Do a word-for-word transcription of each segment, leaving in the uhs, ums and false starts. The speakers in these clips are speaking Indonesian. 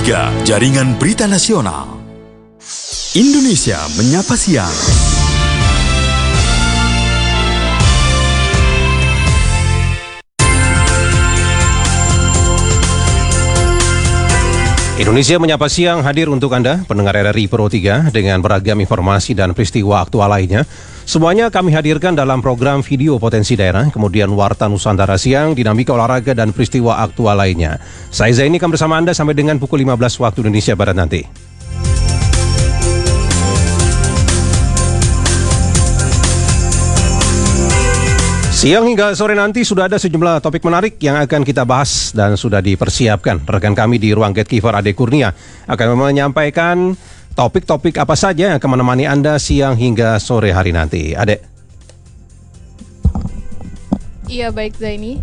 tiga Jaringan Berita Nasional. Indonesia Menyapa Siang. Indonesia Menyapa Siang hadir untuk Anda, pendengar R R I Pro tiga, dengan beragam informasi dan peristiwa aktual lainnya. Semuanya kami hadirkan dalam program video potensi daerah, kemudian Warta Nusantara Siang, dinamika olahraga, dan peristiwa aktual lainnya. Saya Zaini akan bersama Anda sampai dengan pukul lima belas waktu Indonesia Barat nanti. Siang hingga sore nanti sudah ada sejumlah topik menarik yang akan kita bahas dan sudah dipersiapkan. Rekan kami di ruang Gatekeeper Ade Kurnia akan menyampaikan topik-topik apa saja yang akan menemani Anda siang hingga sore hari nanti. Ade. Iya, baik Zaini.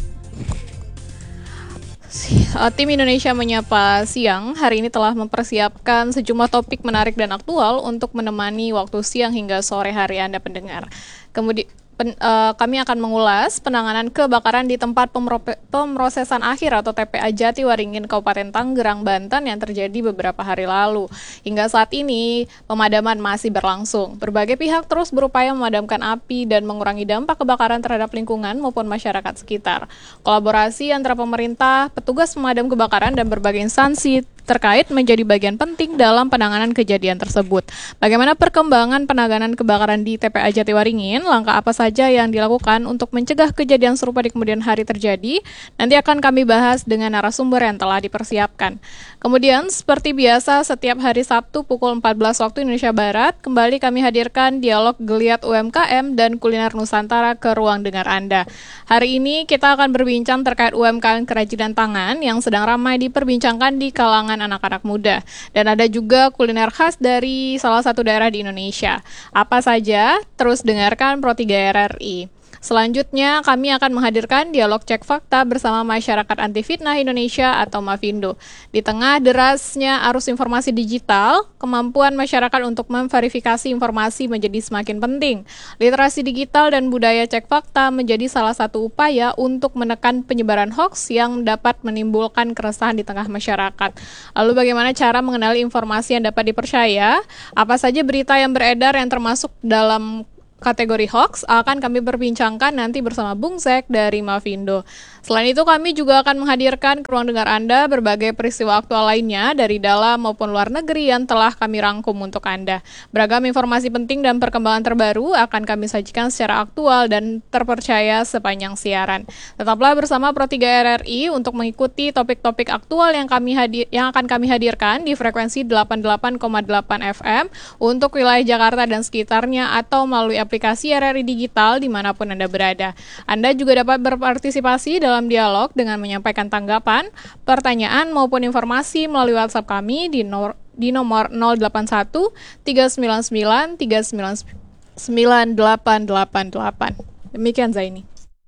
Tim Indonesia Menyapa Siang hari ini telah mempersiapkan sejumlah topik menarik dan aktual untuk menemani waktu siang hingga sore hari Anda pendengar. Kemudian Pen, uh, kami akan mengulas penanganan kebakaran di tempat pemro- pemrosesan akhir atau T P A Jatiwaringin Kabupaten Tanggerang, Banten yang terjadi beberapa hari lalu. Hingga saat ini pemadaman masih berlangsung. Berbagai pihak terus berupaya memadamkan api dan mengurangi dampak kebakaran terhadap lingkungan maupun masyarakat sekitar. Kolaborasi antara pemerintah, petugas pemadam kebakaran dan berbagai instansi terkait menjadi bagian penting dalam penanganan kejadian tersebut. Bagaimana perkembangan penanganan kebakaran di T P A Jatiwaringin, langkah apa saja yang dilakukan untuk mencegah kejadian serupa di kemudian hari terjadi, nanti akan kami bahas dengan narasumber yang telah dipersiapkan. Kemudian, seperti biasa, setiap hari Sabtu pukul empat belas waktu Indonesia Barat, kembali kami hadirkan dialog geliat U M K M dan kuliner Nusantara ke ruang dengar Anda. Hari ini kita akan berbincang terkait U M K M kerajinan tangan yang sedang ramai diperbincangkan di kalangan anak-anak muda. Dan ada juga kuliner khas dari salah satu daerah di Indonesia. Apa saja? Terus dengarkan Pro tiga R R I. Selanjutnya, kami akan menghadirkan dialog cek fakta bersama Masyarakat Anti Fitnah Indonesia atau Mafindo. Di tengah derasnya arus informasi digital, kemampuan masyarakat untuk memverifikasi informasi menjadi semakin penting. Literasi digital dan budaya cek fakta menjadi salah satu upaya untuk menekan penyebaran hoaks yang dapat menimbulkan keresahan di tengah masyarakat. Lalu bagaimana cara mengenali informasi yang dapat dipercaya? Apa saja berita yang beredar yang termasuk dalam kategori hoax akan kami perbincangkan nanti bersama Bung Zek dari Mafindo. Selain itu, kami juga akan menghadirkan ke ruang dengar Anda berbagai peristiwa aktual lainnya dari dalam maupun luar negeri yang telah kami rangkum untuk Anda. Beragam informasi penting dan perkembangan terbaru akan kami sajikan secara aktual dan terpercaya sepanjang siaran. Tetaplah bersama Pro tiga R R I untuk mengikuti topik-topik aktual yang kami hadir, yang akan kami hadirkan di frekuensi delapan puluh delapan koma delapan F M untuk wilayah Jakarta dan sekitarnya atau melalui aplikasi R R I Digital dimanapun Anda berada. Anda juga dapat berpartisipasi dalam dialog dengan menyampaikan tanggapan, pertanyaan maupun informasi melalui WhatsApp kami di, nor- di nomor nol delapan satu tiga sembilan sembilan tiga sembilan sembilan delapan delapan delapan. Demikian Zaini.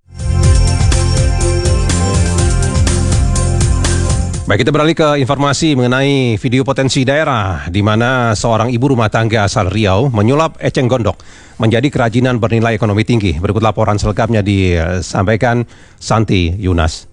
Baik, kita beralih ke informasi mengenai video potensi daerah di mana seorang ibu rumah tangga asal Riau menyulap eceng gondok menjadi kerajinan bernilai ekonomi tinggi. Berikut laporan selengkapnya disampaikan Santi Yunas.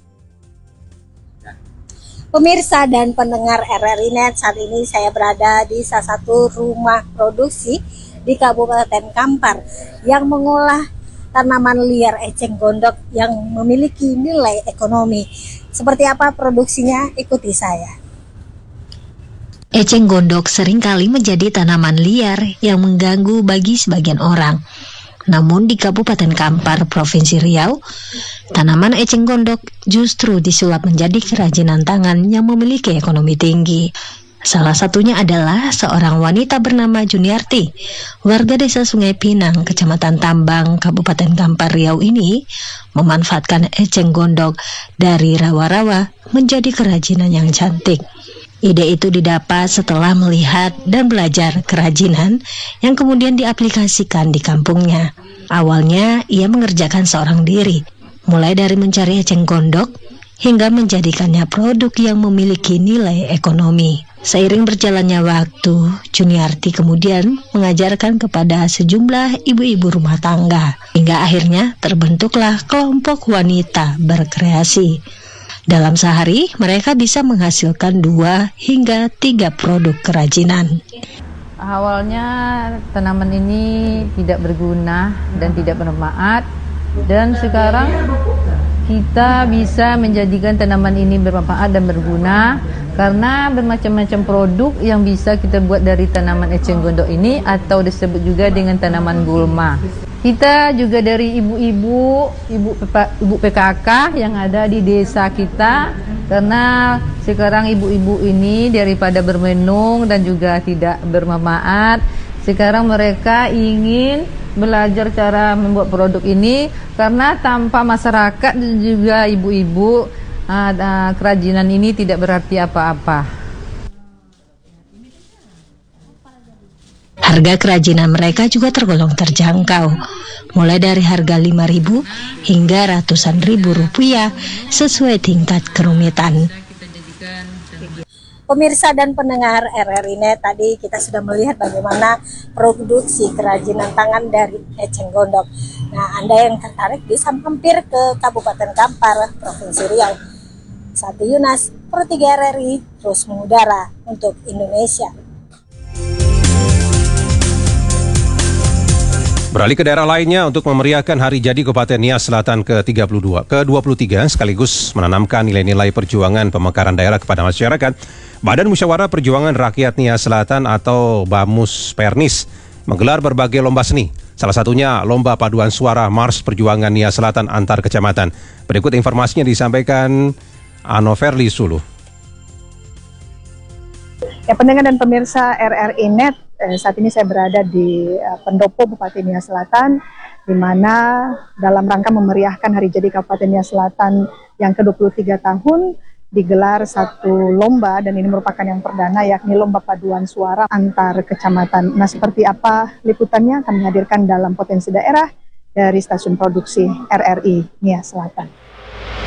Pemirsa dan pendengar R R I Net, saat ini saya berada di salah satu rumah produksi di Kabupaten Kampar yang mengolah tanaman liar eceng gondok yang memiliki nilai ekonomi. Seperti apa produksinya? Ikuti saya. Eceng gondok seringkali menjadi tanaman liar yang mengganggu bagi sebagian orang. Namun di Kabupaten Kampar, Provinsi Riau, tanaman eceng gondok justru disulap menjadi kerajinan tangan yang memiliki ekonomi tinggi. Salah satunya adalah seorang wanita bernama Juniarti, warga desa Sungai Pinang, Kecamatan Tambang, Kabupaten Kampar Riau ini memanfaatkan eceng gondok dari rawa-rawa menjadi kerajinan yang cantik. Ide itu didapat setelah melihat dan belajar kerajinan yang kemudian diaplikasikan di kampungnya. Awalnya ia mengerjakan seorang diri, mulai dari mencari eceng gondok hingga menjadikannya produk yang memiliki nilai ekonomi. Seiring berjalannya waktu, Juniarti kemudian mengajarkan kepada sejumlah ibu-ibu rumah tangga, hingga akhirnya terbentuklah kelompok wanita berkreasi. Dalam sehari, mereka bisa menghasilkan dua hingga tiga produk kerajinan. Awalnya tanaman ini tidak berguna dan tidak bermanfaat, dan sekarang kita bisa menjadikan tanaman ini bermanfaat dan berguna karena bermacam-macam produk yang bisa kita buat dari tanaman eceng gondok ini, atau disebut juga dengan tanaman gulma. Kita juga dari ibu-ibu, ibu ibu P K K yang ada di desa kita, karena sekarang ibu-ibu ini daripada bermenung dan juga tidak bermanfaat, sekarang mereka ingin belajar cara membuat produk ini, karena tanpa masyarakat dan juga ibu-ibu, uh, uh, kerajinan ini tidak berarti apa-apa. Harga kerajinan mereka juga tergolong terjangkau, mulai dari harga lima ribu hingga ratusan ribu rupiah sesuai tingkat kerumitan. Pemirsa dan pendengar R R I Net, tadi kita sudah melihat bagaimana produksi kerajinan tangan dari eceng gondok. Nah, Anda yang tertarik bisa mampir ke Kabupaten Kampar, Provinsi Riau. Satu Yunas, Pro tiga R R I, terus mengudara untuk Indonesia. Beralih ke daerah lainnya untuk memeriahkan Hari Jadi Kabupaten Nias Selatan ke tiga puluh dua, ke dua puluh tiga sekaligus menanamkan nilai-nilai perjuangan pemekaran daerah kepada masyarakat. Badan Musyawarah Perjuangan Rakyat Nias Selatan atau BAMUS Pernis menggelar berbagai lomba seni. Salah satunya lomba paduan suara Mars Perjuangan Nias Selatan antar kecamatan. Berikut informasinya disampaikan Anoverli Sulu. Ya, pendengar dan pemirsa R R I Net, eh, saat ini saya berada di eh, Pendopo Bupati Nias Selatan, di mana dalam rangka memeriahkan Hari Jadi Kabupaten Nias Selatan yang ke dua puluh tiga tahun, digelar satu lomba, dan ini merupakan yang perdana, yakni lomba paduan suara antar kecamatan. Nah, seperti apa liputannya kami hadirkan dalam Potensi Daerah dari Stasiun Produksi R R I Nias Selatan.